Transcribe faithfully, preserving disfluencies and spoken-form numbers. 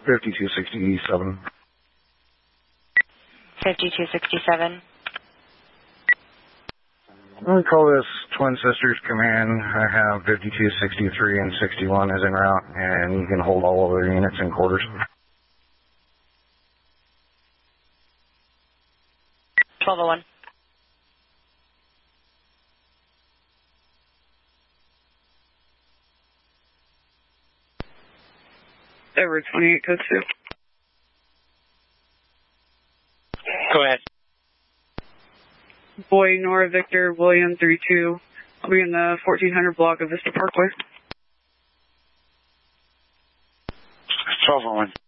fifty-two sixty-seven. fifty-two sixty-seven. I'm going to call this Twin Sisters Command. I have fifty-two sixty-three and sixty-one is en route, and you can hold all other units in quarters. twelve oh one. Over twenty-eight, code two. Go ahead. Boy, Nora, Victor, William, three two. I'll be in the fourteen hundred block of Vista Parkway. twelve oh one.